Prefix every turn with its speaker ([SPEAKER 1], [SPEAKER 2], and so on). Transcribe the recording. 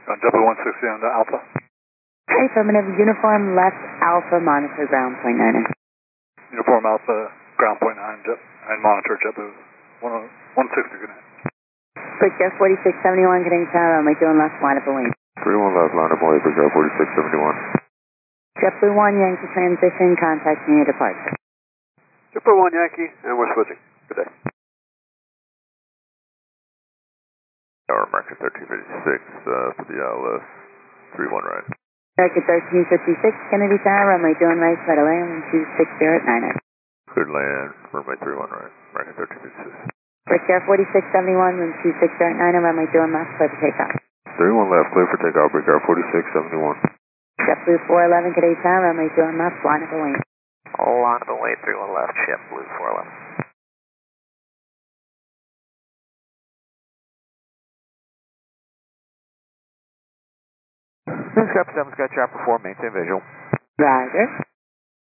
[SPEAKER 1] JetBlue 160 on the Alpha.
[SPEAKER 2] Hey, affirmative. Uniform left Alpha, monitor ground point 9.
[SPEAKER 1] Uniform Alpha, ground point 9, jet, and monitor JetBlue 160, good night.
[SPEAKER 2] Brickyard 4671, getting tower, runway 2 left, line up and wing.
[SPEAKER 3] 31 left, line up and wing, Brickyard 4671.
[SPEAKER 2] JetBlue 1, Yankee transition, contacting your departure.
[SPEAKER 1] JetBlue 1 Yankee, and we're switching. Good day.
[SPEAKER 3] Tower, American 1356, for the LS 31 right.
[SPEAKER 2] American 1356, Kennedy Tower, runway 2 right, try to land, 260 at 9.
[SPEAKER 3] Cleared land, runway 31 right, American 1356.
[SPEAKER 2] Brickyard 4671, room 260 at 9, runway 2 left, clear for takeoff.
[SPEAKER 3] 31 left, clear for takeoff, Brickyard 4671.
[SPEAKER 2] JetBlue 411, Kennedy Tower, runway 2 left, line up and wing.
[SPEAKER 4] Line up and wait, 31 left, JetBlue 411. Scope 7, Sky Chopper 4, maintain visual.
[SPEAKER 2] Roger.